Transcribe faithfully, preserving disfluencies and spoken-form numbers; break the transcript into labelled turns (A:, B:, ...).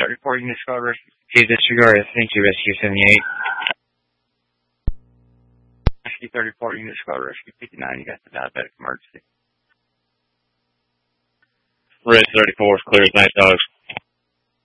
A: Start reporting this call. Rescue disregard. Thank you, Rescue seventy-eight. Rescue third reporting this call. Rescue fifty-nine. You got the diabetic emergency.
B: Red thirty-four is clear as night dogs.